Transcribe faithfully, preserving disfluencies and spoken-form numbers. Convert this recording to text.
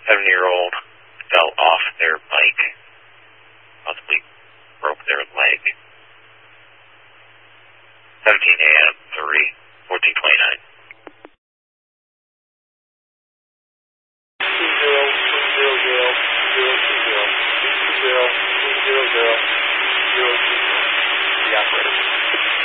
seven-year-old fell off their bike, possibly broke their leg. seventeen A M, three, fourteen twenty-nine. Two zero, two zero zero, zero two zero, two zero, two zero zero, zero two zero. The operator.